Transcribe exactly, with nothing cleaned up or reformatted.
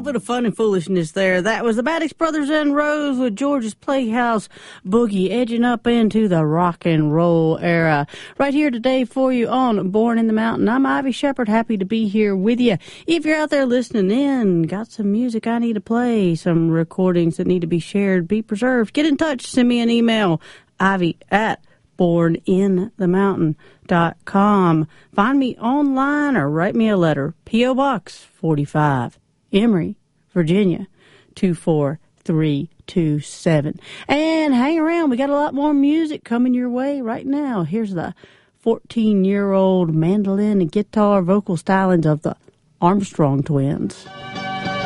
little bit of fun and foolishness there. That was the Maddox Brothers and Rose with George's Playhouse Boogie, edging up into the rock and roll era. Right here today for you on Born in the Mountain. I'm Ivy Shepherd, happy to be here with you. If you're out there listening in, got some music I need to play, some recordings that need to be shared, be preserved, get in touch, send me an email, Ivy at born in the mountain dot com. Find me online or write me a letter. P O. Box forty-five, Emory, Virginia, two four three two seven. And hang around. We got a lot more music coming your way right now. Here's the fourteen-year-old mandolin and guitar vocal stylings of the Armstrong Twins.